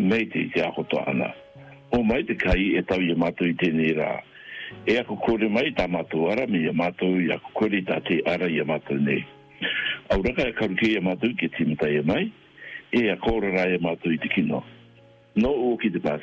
nei te akoto ana. O mai te kai e tau i mato i tēnei rā. E ako kore mai tā mato ara me i mato i ako kore tā te ara i mato nei. Auraka e karuke i mato ke timata i mai, e a kora rā i mato i te kino. No o ki te pās.